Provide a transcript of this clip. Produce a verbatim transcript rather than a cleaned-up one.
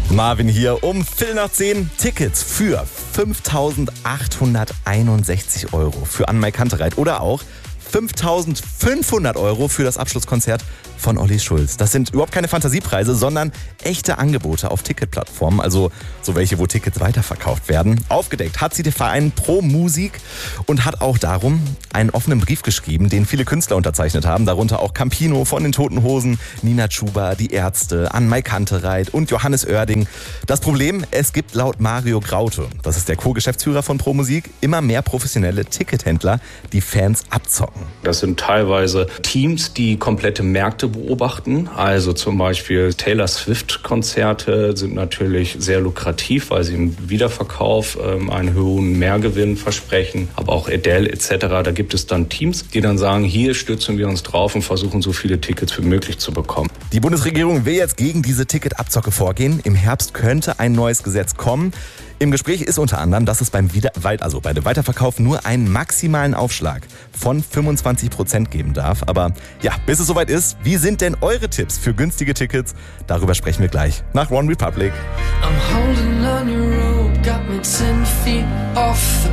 Marvin hier um Viertel nach zehn. Tickets für fünftausendachthunderteinundsechzig Euro für An-Mai Kantereit oder auch fünftausendfünfhundert Euro für das Abschlusskonzert von Olli Schulz. Das sind überhaupt keine Fantasiepreise, sondern echte Angebote auf Ticketplattformen, also so welche, wo Tickets weiterverkauft werden. Aufgedeckt hat sie der Verein Pro Musik und hat auch darum einen offenen Brief geschrieben, den viele Künstler unterzeichnet haben, darunter auch Campino von den Toten Hosen, Nina Chuba, die Ärzte, An-Mai Kantereit und Johannes Oerding. Das Problem, es gibt laut Mario Graute, das ist der Co-Geschäftsführer von Pro Musik, immer mehr professionelle Tickethändler, die Fans abzocken. Das sind teilweise Teams, die komplette Märkte beobachten. Also zum Beispiel Taylor Swift-Konzerte sind natürlich sehr lukrativ, weil sie im Wiederverkauf ähm, einen hohen Mehrgewinn versprechen. Aber auch Adele et cetera. Da gibt es dann Teams, die dann sagen, hier stützen wir uns drauf und versuchen so viele Tickets wie möglich zu bekommen. Die Bundesregierung will jetzt gegen diese Ticketabzocke vorgehen. Im Herbst könnte ein neues Gesetz kommen. Im Gespräch ist unter anderem, dass es beim Wieder- also bei dem Weiterverkauf nur einen maximalen Aufschlag von fünfundzwanzig Prozent geben darf. Aber ja, bis es soweit ist, wie sind denn eure Tipps für günstige Tickets? Darüber sprechen wir gleich nach One Republic. I'm holding on your rope, got me ten feet off